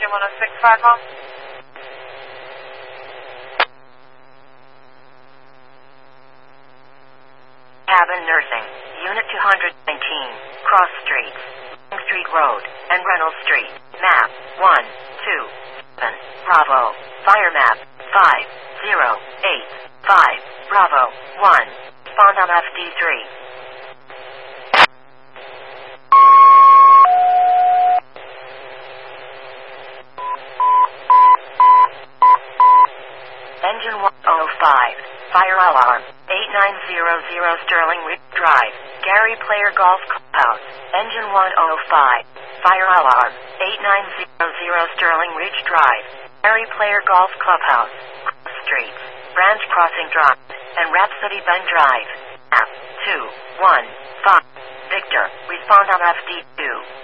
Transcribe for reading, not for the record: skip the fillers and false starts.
1065 call. Cabin Nursing, Unit 219, Cross Street, Long Street Road, and Reynolds Street. Map 127, Bravo. Fire map 5085, Bravo 1. Respond on FD3. Engine 105, fire alarm, 8900 Sterling Ridge Drive, Gary Player Golf Clubhouse. Engine 105, fire alarm, 8900 Sterling Ridge Drive, Gary Player Golf Clubhouse. Cross Streets, Branch Crossing Drive, and Rhapsody Bend Drive. Map 215, Victor, respond on FD2.